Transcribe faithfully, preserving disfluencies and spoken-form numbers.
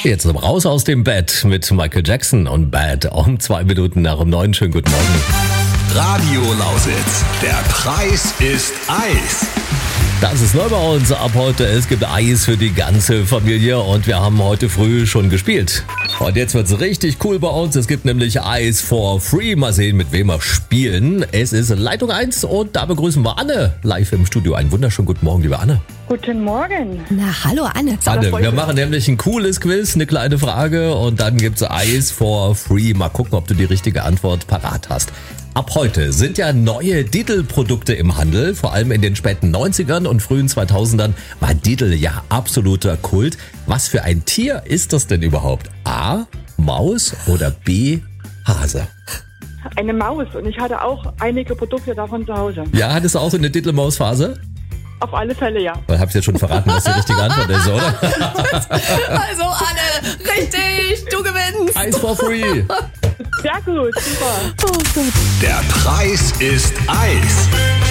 Jetzt raus aus dem Bett mit Michael Jackson und Bad um zwei Minuten nach um neun. Schönen guten Morgen. Radio Lausitz, der Preis ist Eis. Das ist neu bei uns ab heute. Es gibt Eis für die ganze Familie und wir haben heute früh schon gespielt. Und jetzt wird's richtig cool bei uns. Es gibt nämlich Eis for free. Mal sehen, mit wem wir spielen. Es ist Leitung eins und da begrüßen wir Anne live im Studio. Einen wunderschönen guten Morgen, liebe Anne. Guten Morgen. Na, hallo Anne. Anne, wir machen nämlich ein cooles Quiz, eine kleine Frage und dann gibt's Eis for free. Mal gucken, ob du die richtige Antwort parat hast. Ab heute sind ja neue Lidl-Produkte im Handel, vor allem in den späten neunzigern und frühen zweitausendern war Lidl ja absoluter Kult. Was für ein Tier ist das denn überhaupt? A, Maus oder B, Hase? Eine Maus und ich hatte auch einige Produkte davon zu Hause. Ja, hattest du auch so eine Lidl-Maus-Phase? Auf alle Fälle, ja. Dann hab ich jetzt schon verraten, was die richtige Antwort ist, oder? Also Anne, richtig, du gewinnst. Eis for free. Sehr gut, super. Oh Gott. Der Preis ist Eis.